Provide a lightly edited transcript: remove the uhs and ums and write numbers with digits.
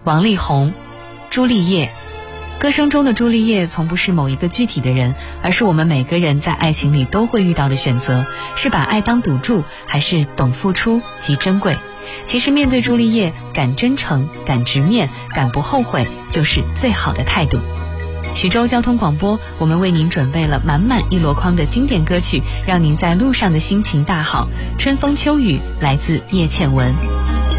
王力宏，朱丽叶。歌声中的朱丽叶从不是某一个具体的人，而是我们每个人在爱情里都会遇到的选择，是把爱当赌注，还是懂付出即珍贵。其实面对朱丽叶，敢真诚，敢直面，敢不后悔，就是最好的态度。徐州交通广播，我们为您准备了满满一箩筐的经典歌曲，让您在路上的心情大好。春风秋雨，来自叶倩文。